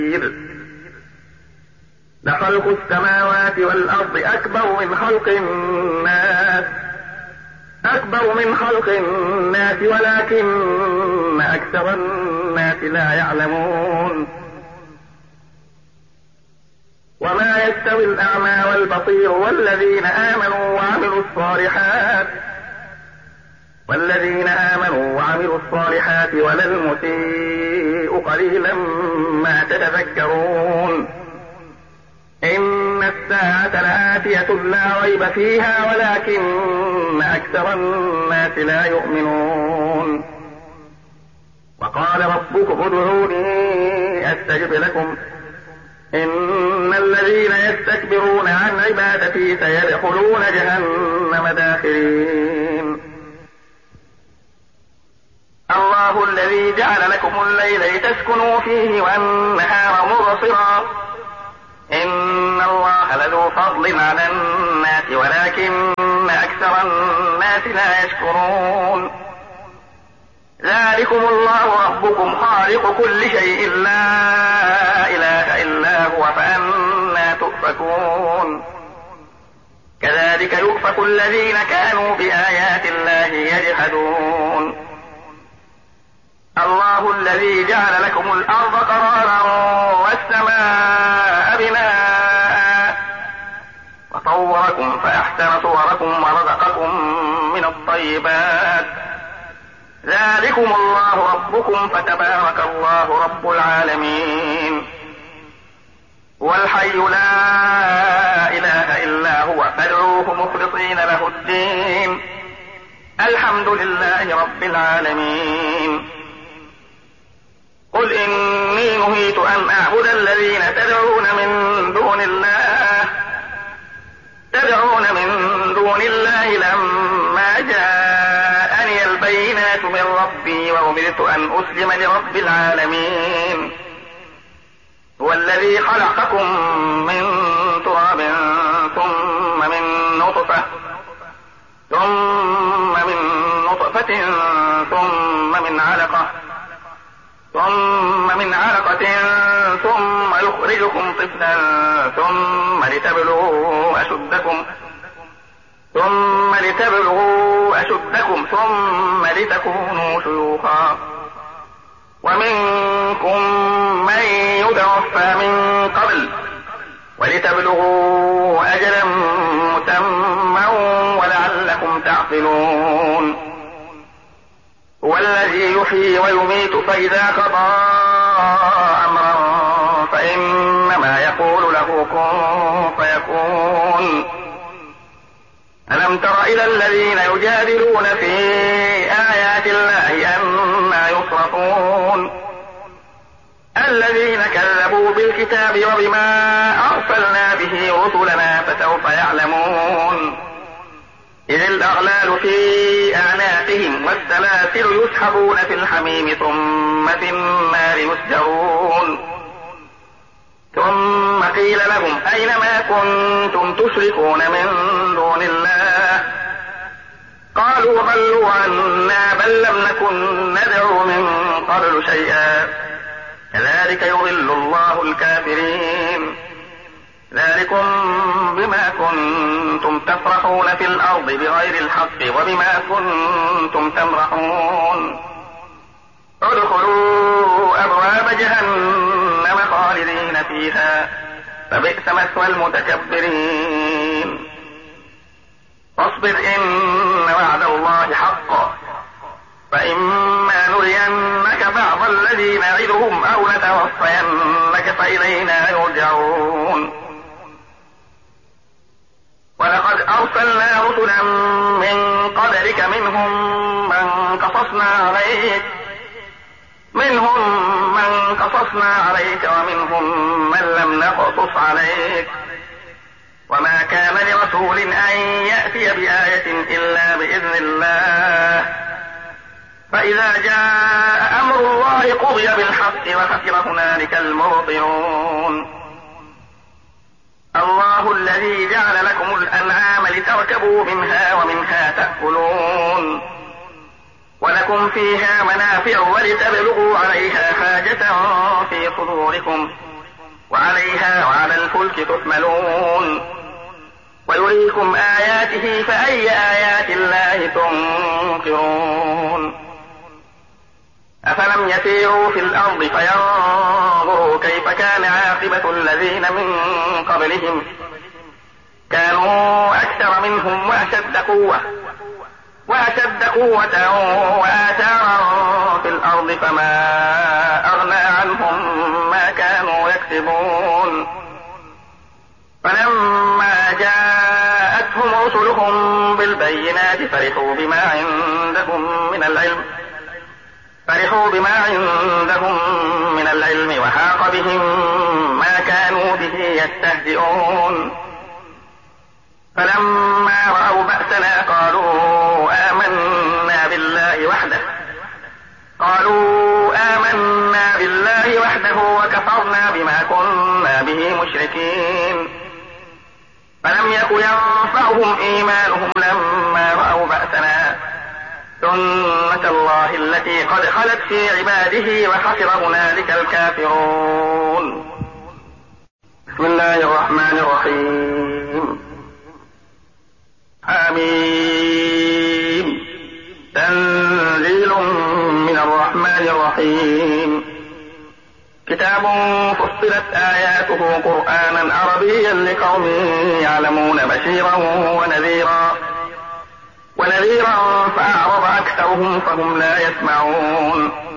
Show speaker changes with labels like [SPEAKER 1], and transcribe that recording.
[SPEAKER 1] لخلق السماوات والأرض أكبر من خلق الناس ولكن أكثر الناس لا يعلمون. وما يستوي الأعمى والبصير والذين آمنوا وعملوا الصالحات ولا المسيء قليلا ما تتذكرون. إن الساعة لآتية لا ريب فيها ولكن أكثر الناس لا يؤمنون. وقال ربكم ادعوني أستجب لكم إن الذين يستكبرون عن عبادتي سيدخلون جهنم داخرين. الله الذي جعل لكم الليل لتسكنوا فيه والنهار مبصرا إن الله لذو فضل على الناس ولكن أكثر الناس لا يشكرون. ذلكم الله ربكم خالق كل شيء لا إله إلا هو فأنى تؤفكون. كذلك يؤفك الذين كانوا بآيات الله يجحدون. الله الذي جعل لكم الأرض قرارا والسماء بناء وصوركم فأحسن صوركم ورزقكم من الطيبات. ذلكم الله ربكم فتبارك الله رب العالمين. والحي لا إله إلا هو فادعوه مخلصين له الدين. الحمد لله رب العالمين. قل إني نهيت أن أعبد الذين تدعون من دون الله لما جاءني البينات من ربي وأمرت أن أسلم لرب العالمين. هو الذي خلقكم من تراب ثم من نطفة ثم من علقة ثم يخرجكم طفلا ثم لتبلغوا أشدكم ثم لتكونوا شيوخا ومنكم من يتوفى من قبل ولتبلغوا أجلا مسمى ولعلكم تعقلون. هو الذي يحيي ويميت فإذا قضى أمرا فإنما يقول له كن فيكون. ألم تر إلى الذين يجادلون في آيات الله أنى يصرفون. الذين كذبوا بالكتاب وبما أرسلنا به رسلنا فسوف يعلمون. إذ الأغلال في أعناقهم والسلاسل يسحبون في الحميم ثم في النار يسجرون. ثم قيل لهم أين ما كنتم تشركون من دون الله قالوا ضلوا عنا بل لم نكن ندعو من قبل شيئا كذلك يضل الله الكافرين. ذلكم بما كنتم تفرحون في الأرض بغير الحق وبما كنتم تمرحون. ادخلوا أبواب جهنم خالدين فيها فبئس مثوى المتكبرين. فاصبر إن وعد الله حق فإما نرينك بعض الذي نعدهم أو نتوفينك فإلينا يرجعون. ولقد أرسلنا رسلا من قبلك منهم من قصصنا عليك ومنهم من لم نقصص عليك. وما كان لرسول أن يأتي بآية إلا بإذن الله. فإذا جاء أمر الله قضي بالحق وخسر هنالك المبطلون. الله الذي جعل لكم الأنعام لتركبوا منها ومنها تأكلون ولكم فيها منافع ولتبلغوا عليها حاجة في صدوركم وعليها وعلى الفلك تحملون ويريكم آياته فأي آيات الله تنكرون أفلم يسيروا في الأرض فينظروا كيف كان عاقبة الذين من قبلهم كانوا أكثر منهم وأشد قوة وآثارا في الأرض فما أغنى عنهم ما كانوا يكسبون فلما جاءتهم رسلهم بالبينات فرحوا بما عندهم من العلم وحاق بهم ما كانوا به يستهزئون فلما رأوا بأسنا قالوا آمنا بالله وحده وكفرنا بما كنا به مشركين فلم يك ينفعهم إيمانهم لما رأوا بأسنا سنة الله التي قد خلت في عباده وخسر هنالك الكافرون. بسم الله الرحمن الرحيم. حميم. تنزيل من الرحمن الرحيم. كتاب فصلت آياته قرآنا عربيا لقوم يعلمون بشيرا ونذيرا فأعرض أكثرهم فهم لا يسمعون